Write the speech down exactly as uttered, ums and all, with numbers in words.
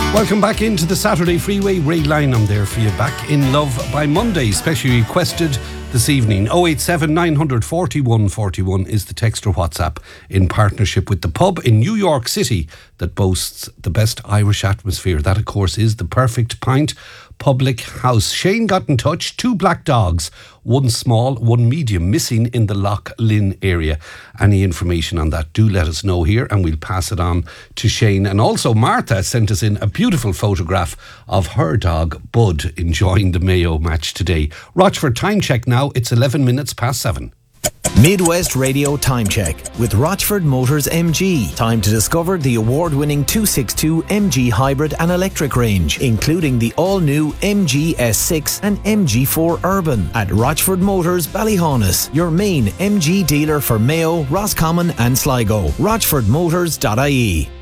Welcome back into the Saturday Freeway. Ray Lynham there for you. Back in love by Monday, specially requested this evening. oh eight seven, nine four one, four one is the text or WhatsApp, in partnership with the pub in New York City that boasts the best Irish atmosphere. That, of course, is the Perfect Pint Public House. Shane got in touch. Two black dogs, one small, one medium, missing in the Loch Lynn area. Any information on that, do let us know here and we'll pass it on to Shane. And also Martha sent us in a beautiful photograph of her dog Bud enjoying the Mayo match today. Rochford time check now. It's eleven minutes past seven. Midwest Radio Time Check with Rochford Motors M G. Time to discover the award-winning two sixty-two M G hybrid and electric range, including the all-new M G S six and M G four Urban at Rochford Motors Ballyhaunis, your main M G dealer for Mayo, Roscommon and Sligo. rochford motors dot I E.